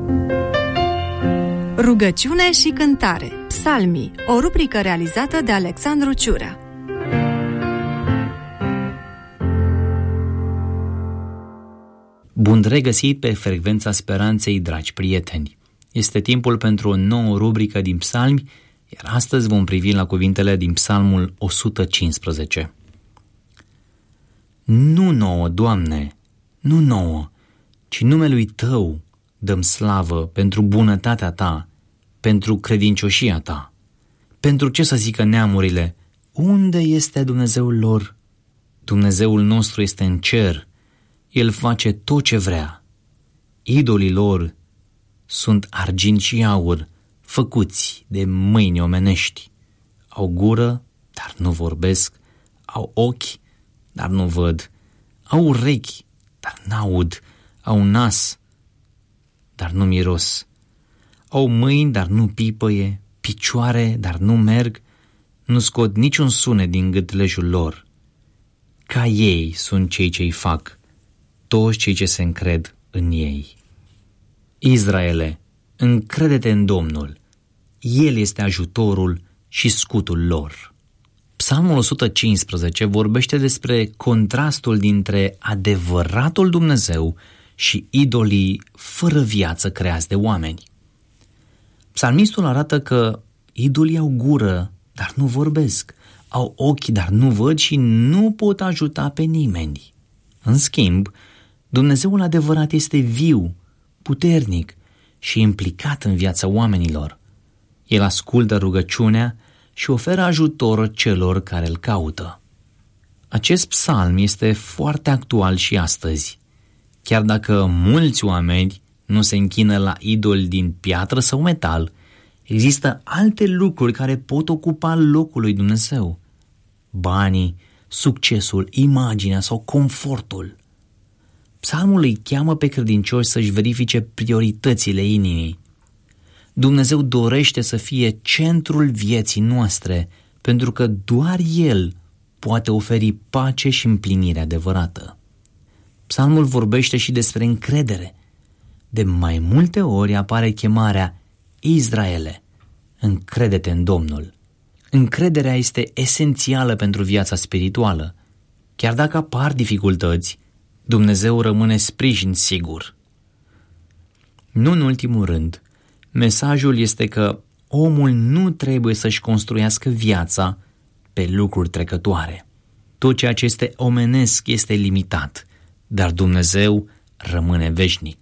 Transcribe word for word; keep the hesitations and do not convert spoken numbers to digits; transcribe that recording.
Rugăciune și cântare. Psalmii, o rubrică realizată de Alexandru Ciurea. Bun regăsit pe Frecvența Speranței, dragi prieteni! Este timpul pentru o nouă rubrică din psalmi, iar astăzi vom privi la cuvintele din psalmul o sută cincisprezece. Nu nouă, Doamne, nu nouă, ci numelui Tău dăm slavă pentru bunătatea Ta, pentru credincioșia Ta. Pentru ce să zică neamurile, unde este Dumnezeul lor? Dumnezeul nostru este în cer, El face tot ce vrea. Idolii lor sunt argint și aur, făcuți de mâini omenești. Au gură, dar nu vorbesc, au ochi, dar nu văd, au urechi, dar n-aud, au nas, dar nu miros, au mâini, dar nu pipăie, picioare, dar nu merg, nu scot niciun sunet din gâtlejul lor. Ca ei sunt cei ce-i fac, toți cei ce se încred în ei. Israele, încrede-te în Domnul, El este ajutorul și scutul lor. Psalmul o sută cincisprezece vorbește despre contrastul dintre adevăratul Dumnezeu și idolii fără viață creați de oameni. Psalmistul arată că idolii au gură, dar nu vorbesc, au ochi, dar nu văd și nu pot ajuta pe nimeni. În schimb, Dumnezeul adevărat este viu, puternic și implicat în viața oamenilor. El ascultă rugăciunea și oferă ajutor celor care îl caută. Acest psalm este foarte actual și astăzi. Chiar dacă mulți oameni nu se închină la idoli din piatră sau metal, există alte lucruri care pot ocupa locul lui Dumnezeu. Banii, succesul, imaginea sau confortul. Psalmul îi cheamă pe credincioși să-și verifice prioritățile inimii. Dumnezeu dorește să fie centrul vieții noastre, pentru că doar El poate oferi pace și împlinire adevărată. Psalmul vorbește și despre încredere. De mai multe ori apare chemarea Israele, încrede-te în Domnul. Încrederea este esențială pentru viața spirituală. Chiar dacă apar dificultăți, Dumnezeu rămâne sprijin sigur. Nu în ultimul rând, mesajul este că omul nu trebuie să-și construiască viața pe lucruri trecătoare. Tot ceea ce este omenesc este limitat, dar Dumnezeu rămâne veșnic.